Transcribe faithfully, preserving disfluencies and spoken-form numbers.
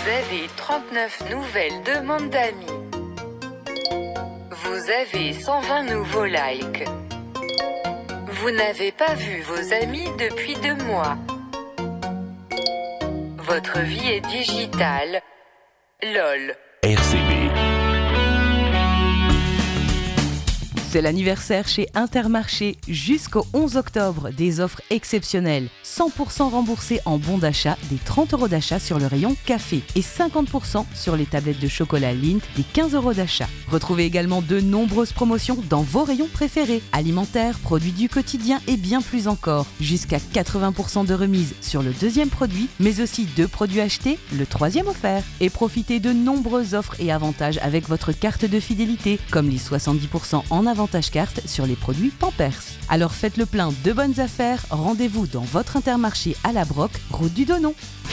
avez trente-neuf nouvelles demandes d'amis. Vous avez cent vingt nouveaux likes. Vous n'avez pas vu vos amis depuis deux mois. Votre vie est digitale. LOL. R C B. C'est l'anniversaire chez Intermarché jusqu'au onze octobre. Des offres exceptionnelles. cent pour cent remboursés en bons d'achat, des trente euros d'achat sur le rayon café et cinquante pour cent sur les tablettes de chocolat Lindt, des quinze euros d'achat. Retrouvez également de nombreuses promotions dans vos rayons préférés. Alimentaires, produits du quotidien et bien plus encore. Jusqu'à quatre-vingts pour cent de remise sur le deuxième produit, mais aussi deux produits achetés, le troisième offert. Et profitez de nombreuses offres et avantages avec votre carte de fidélité, comme les soixante-dix pour cent en avantage carte sur les produits Pampers. Alors faites le plein de bonnes affaires, rendez-vous dans votre Intermarché à la Broc, route du Donon.